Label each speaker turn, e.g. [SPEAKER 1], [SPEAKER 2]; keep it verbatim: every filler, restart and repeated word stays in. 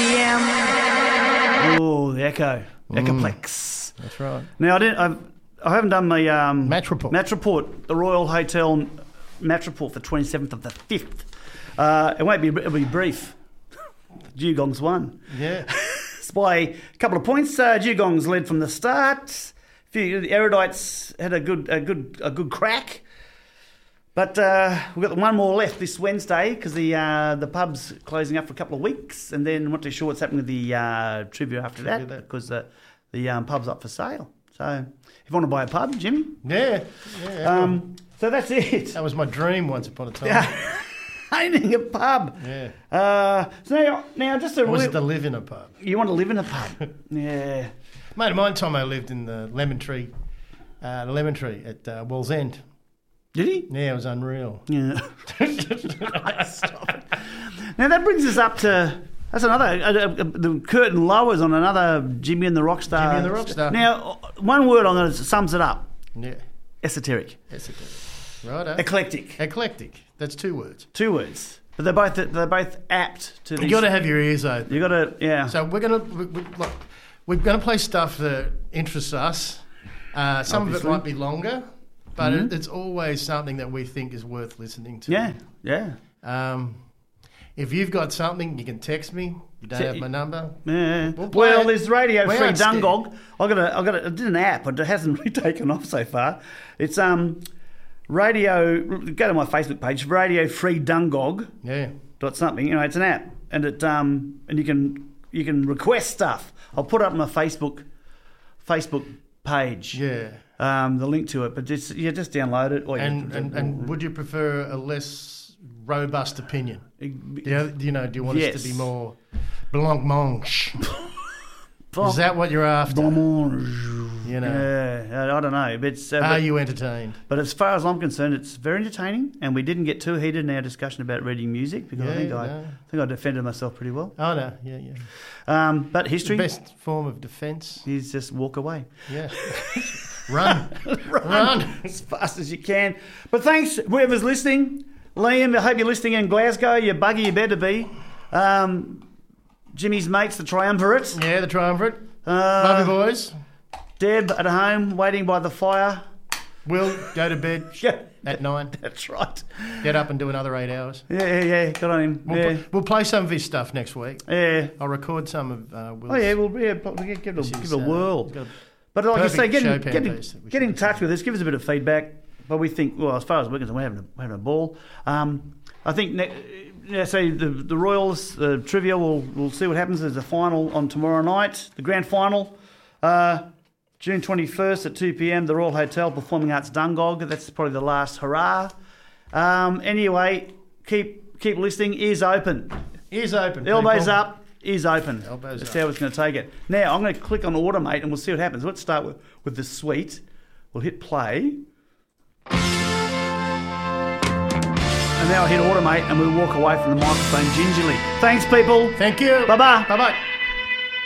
[SPEAKER 1] M. Oh, the Echo. Echoplex.
[SPEAKER 2] That's right.
[SPEAKER 1] Now, I didn't... I've, I haven't done my... Um,
[SPEAKER 2] Match report.
[SPEAKER 1] Match report. The Royal Hotel match report for twenty-seventh of the fifth. Uh, it won't be... It'll be brief. Dugongs won.
[SPEAKER 2] Yeah.
[SPEAKER 1] It's by a couple of points. Uh, Dugongs led from the start. A few, the erudites had a good, a good, a good crack. But uh, we've got one more left this Wednesday because the uh, the pub's closing up for a couple of weeks, and then I'm not too sure what's happening with the uh, trivia after
[SPEAKER 2] Trivia
[SPEAKER 1] that because uh, the um, pub's up for sale. So if you want to buy a pub, Jimmy.
[SPEAKER 2] Yeah. yeah
[SPEAKER 1] Um, so that's it.
[SPEAKER 2] that was my dream once upon a time.
[SPEAKER 1] Owning a pub.
[SPEAKER 2] Yeah.
[SPEAKER 1] Uh, so now, now just a
[SPEAKER 2] I was
[SPEAKER 1] real-
[SPEAKER 2] to live in a pub.
[SPEAKER 1] you want to live in a pub? Yeah.
[SPEAKER 2] Mate of mine, Tomo, lived in the Lemon Tree, uh, the Lemon Tree at uh, Walls End.
[SPEAKER 1] Did he?
[SPEAKER 2] Yeah, it was unreal.
[SPEAKER 1] Yeah. Stop it. Now that brings us up to that's another uh, uh, the curtain lowers on another Jimmy and the Rockstar.
[SPEAKER 2] Jimmy and the Rockstar.
[SPEAKER 1] Now, one word on it sums it up:
[SPEAKER 2] Yeah.
[SPEAKER 1] esoteric,
[SPEAKER 2] Esoteric. Right.
[SPEAKER 1] eclectic.
[SPEAKER 2] Eclectic. That's two words.
[SPEAKER 1] Two words, but they're both they're both apt to.
[SPEAKER 2] You
[SPEAKER 1] these-
[SPEAKER 2] got to have your ears open.
[SPEAKER 1] You got to, yeah.
[SPEAKER 2] So we're gonna we, we, look, we're gonna play stuff that interests us. Uh, some
[SPEAKER 1] Obviously.
[SPEAKER 2] of it might be longer, but
[SPEAKER 1] Mhm.
[SPEAKER 2] it, it's always something that we think is worth listening to.
[SPEAKER 1] yeah, yeah,
[SPEAKER 2] Um, if you've got something, you can text me. You don't
[SPEAKER 1] Te-
[SPEAKER 2] have my number.
[SPEAKER 1] yeah.
[SPEAKER 2] We'll play
[SPEAKER 1] Well,
[SPEAKER 2] it.
[SPEAKER 1] there's Radio
[SPEAKER 2] We
[SPEAKER 1] Free
[SPEAKER 2] aren't scared.
[SPEAKER 1] Dungog. I got a, I got a, I did an app, but it hasn't really taken off so far. It's um, radio. Go to my Facebook page, Radio Free Dungog.
[SPEAKER 2] Yeah.
[SPEAKER 1] Dot something. You know, it's an app, and it um, and you can you can request stuff. I'll put it up on my Facebook Facebook page.
[SPEAKER 2] Yeah.
[SPEAKER 1] Um, the link to it, but just yeah, just download it. Or
[SPEAKER 2] And,
[SPEAKER 1] you,
[SPEAKER 2] and and would you prefer a less robust opinion? Yeah, you know, do you want
[SPEAKER 1] Yes.
[SPEAKER 2] us to be more blancmange? Is that what you're after? You know,
[SPEAKER 1] Yeah, I don't know, but it's, uh,
[SPEAKER 2] are
[SPEAKER 1] but,
[SPEAKER 2] you entertained?
[SPEAKER 1] but as far as I'm concerned, it's very entertaining, and we didn't get too heated in our discussion about reading music because I
[SPEAKER 2] Yeah,
[SPEAKER 1] think I,
[SPEAKER 2] no.
[SPEAKER 1] I think I defended myself pretty well.
[SPEAKER 2] Oh no, yeah, yeah.
[SPEAKER 1] Um, but
[SPEAKER 2] The
[SPEAKER 1] history
[SPEAKER 2] best form of defence.
[SPEAKER 1] is just walk away.
[SPEAKER 2] Yeah. Run.
[SPEAKER 1] Run,
[SPEAKER 2] Run.
[SPEAKER 1] as fast as you can. But thanks, whoever's listening. Liam, I hope you're listening in Glasgow. You buggy, you better be. Um, Jimmy's mates, the triumvirate.
[SPEAKER 2] Yeah, the triumvirate.
[SPEAKER 1] Uh,
[SPEAKER 2] Love you, boys.
[SPEAKER 1] Deb at home, waiting by the fire.
[SPEAKER 2] Will go to bed
[SPEAKER 1] Yeah,
[SPEAKER 2] at nine.
[SPEAKER 1] that's right.
[SPEAKER 2] Get up and do another eight hours.
[SPEAKER 1] Yeah, yeah, yeah. Good on him.
[SPEAKER 2] We'll,
[SPEAKER 1] yeah,
[SPEAKER 2] pl- we'll play some of his stuff next week.
[SPEAKER 1] yeah.
[SPEAKER 2] I'll record some of uh, Will's.
[SPEAKER 1] Oh yeah, we'll yeah, we'll give it a,
[SPEAKER 2] This
[SPEAKER 1] give
[SPEAKER 2] is,
[SPEAKER 1] it a
[SPEAKER 2] uh,
[SPEAKER 1] whirl.
[SPEAKER 2] he's got a
[SPEAKER 1] But like you say,
[SPEAKER 2] perfect
[SPEAKER 1] get in,
[SPEAKER 2] Chopin
[SPEAKER 1] get in,
[SPEAKER 2] piece that we
[SPEAKER 1] get
[SPEAKER 2] should
[SPEAKER 1] in touch with us. Give us a bit of feedback. But we think, well, as far as we're concerned, we're having a, we're having a ball. Um, I think, ne- yeah, say the the Royals the trivia. We'll we'll see what happens. There's a final on tomorrow night, the grand final, uh, June twenty-first at two p.m. The Royal Hotel, Performing Arts Dungog. That's probably the last hurrah. Um, anyway, keep keep listening. Ears open.
[SPEAKER 2] Ears open.
[SPEAKER 1] Elbows
[SPEAKER 2] people.
[SPEAKER 1] up. Ears open.
[SPEAKER 2] Elbows
[SPEAKER 1] That's
[SPEAKER 2] up.
[SPEAKER 1] how it's going to take it. Now, I'm going to click on Automate and we'll see what happens. Let's start with, with the suite. We'll hit play. And now I hit Automate and we'll walk away from the microphone gingerly. Thanks, people.
[SPEAKER 2] Thank you.
[SPEAKER 1] Bye-bye.
[SPEAKER 2] Bye bye.